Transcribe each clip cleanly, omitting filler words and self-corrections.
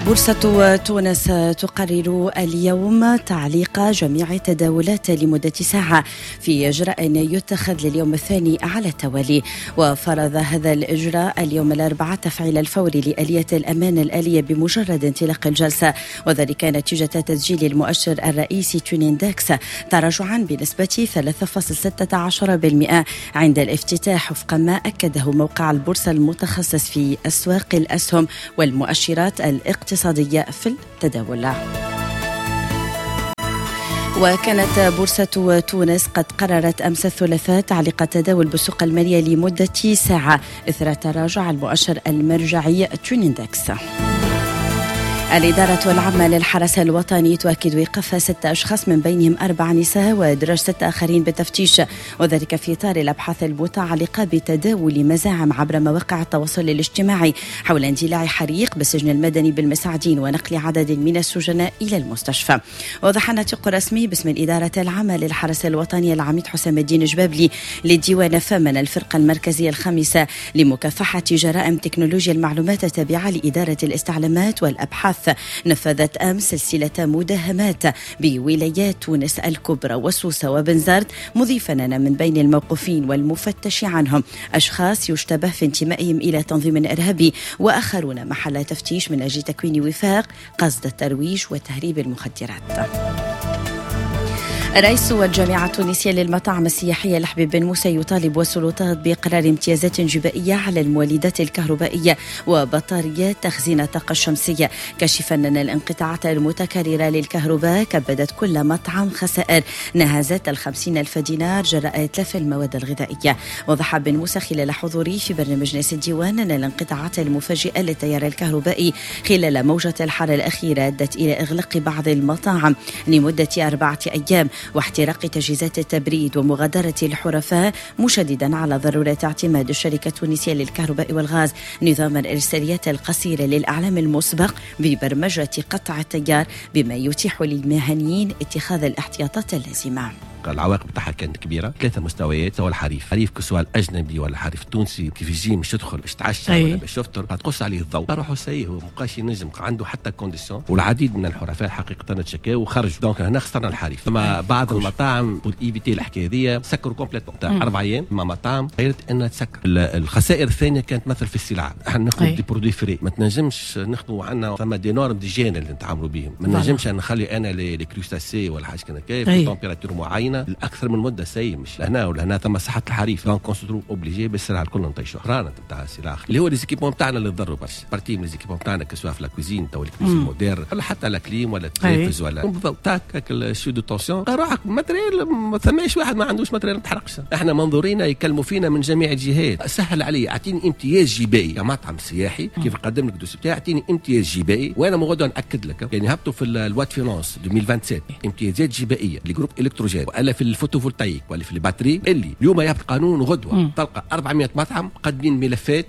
بورصة تونس تقرر اليوم تعليق جميع التداولات لمدة ساعة في إجراء يتخذ لليوم الثاني على التوالي. وفرض هذا الإجراء اليوم الأربعاء التفعيل الفوري لآلية الأمان الآلية بمجرد انطلاق الجلسة، وذلك نتيجة تسجيل المؤشر الرئيسي تونيندكس تراجعا بنسبة 3.16% عند الافتتاح، وفق ما أكده موقع البورصة المتخصص في أسواق الأسهم والمؤشرات الاقتصادية في التداول. وكانت بورصة تونس قد قررت أمس الثلاثاء تعليق التداول بالسوق المالية لمدة ساعة إثر تراجع المؤشر المرجعي تونيندكس. الإدارة العامة للحرس الوطني تؤكد إيقاف 6 أشخاص من بينهم 4 نساء وإدراج 6 آخرين بالتفتيش، وذلك في إطار الأبحاث المتعلقة بتداول مزاعم عبر مواقع التواصل الاجتماعي حول اندلاع حريق بالسجن المدني بالمساعدين ونقل عدد من السجناء إلى المستشفى. وضح الناطق الرسمي باسم الإدارة العامة للحرس الوطني العميد حسام الدين جبابلي للديوان فمن الفرقة المركزية الخامسة لمكافحة جرائم تكنولوجيا المعلومات التابعة لإدارة الاستعلامات والأبحاث نفذت أمس سلسلة مداهمات بولايات تونس الكبرى وسوسة وبنزرت، مضيفا أن من بين الموقوفين والمفتش عنهم أشخاص يشتبه في انتمائهم إلى تنظيم إرهابي، وآخرون محل تفتيش من أجل تكوين وفاق قصد الترويج وتهريب المخدرات. رئيس الجامعة التونسية للمطاعم السياحية لحبيب بن موسى يطالب السلطات بإقرار امتيازات جبائية على المولدات الكهربائية وبطاريات تخزين الطاقة الشمسية، كاشفا أن الانقطاعات المتكررة للكهرباء كبدت كل مطعم خسائر نهزت 50,000 دينار جراء إتلاف المواد الغذائية. وضح بن موسى خلال حضوره في برنامج ناس الديوان أن الانقطاعات المفاجئة للتيار الكهربائي خلال موجة الحر الأخيرة أدت إلى إغلاق بعض المطاعم لمدة 4 أيام واحتراق تجهيزات التبريد ومغادرة الحرفاء، مشددا على ضرورة اعتماد الشركة التونسية للكهرباء والغاز نظام الإرساليات القصيرة للإعلام المسبق ببرمجة قطع التيار، بما يتيح للمهنيين اتخاذ الاحتياطات اللازمة. العواقب بتاعها كانت كبيره، 3 مستويات، سواء الحريف كسواء الاجنبي ولا الحريف التونسي كيف يجي مش تدخل باش تعشى ولا باش تفطر تقص عليه الضوء، روحوا سيء هو مابقاش ينجم عنده حتى كونديسيون، والعديد من الحرفاء حقيقه تشكاو وخرجوا. دونك هنا خسرنا الحريف. ثم بعض المطاعم بور ايفيتي الحكايه هذه سكروا كومبليتوم تاع 4 ايام مع مطاعم غيرت انها تسكر. الخسائر الثانيه كانت مثل في السلع، احنا ناخذ دي برودوي فري، ما تنجمش ناخذوا عندنا ثم دي نورم ديجين اللي نتعاملوا بهم، ما نجمش نخلي انا لي كروستاسي ولا حاجه كيف في تمبيراتور معينه الاكثر من مده سيء، مش لهنا ولا هنا ثم صحه الحريف. دونك كونسترو اوبليجي بالسلعه الكل نطيشوا خرانا نتاع السلع اللي هو ليزيكيبون تاعنا اللي ضروا برشا بارتي من ليزيكيبون تاعنا كسوا في لا كوزين تو الكوزين مودير ولا حتى لا كليم ولا التلفز ولا تاك الشو دو تونسيون روحك ماتريال، ما ثماش واحد ما عندوش ماتريال ما تحرقش. احنا منظورينا يكلموا فينا من جميع الجهات. سهل علي اعطيني امتياز جبائي كمطعم سياحي كيف نقدم لك دوسي بتاعي، اعطيني امتياز جبائي وانا مغدا ناكد لك يعني هبطوا في الوات فينانس 2027 امتيازات جبائيه لجروب الكتروجين ولا في الفوتوفولتايك ولا في الباتري اللي اليوم يهبط قانون غدوه تلقى 400 مطعم قادمين ملفات.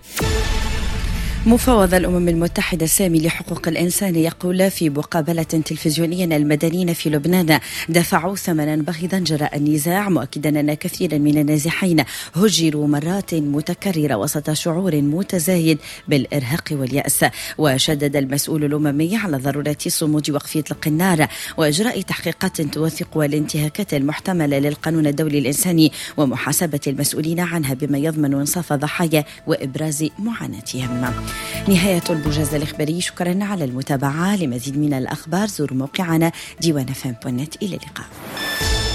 مفوض الأمم المتحدة السامي لحقوق الإنسان يقول في مقابلة تلفزيونية أن المدنيين في لبنان دفعوا ثمنا باهظا جراء النزاع، مؤكدا أن كثيرا من النازحين هجروا مرات متكررة وسط شعور متزايد بالإرهاق واليأس. وشدد المسؤول الأممي على ضرورة صمود وقف إطلاق النار وإجراء تحقيقات توثق الانتهاكات المحتملة للقانون الدولي الإنساني ومحاسبة المسؤولين عنها بما يضمن إنصاف الضحايا وإبراز معاناتهم. نهاية الموجز الإخباري، شكرا على المتابعة. لمزيد من الأخبار زور موقعنا diwanfm.net. إلى اللقاء.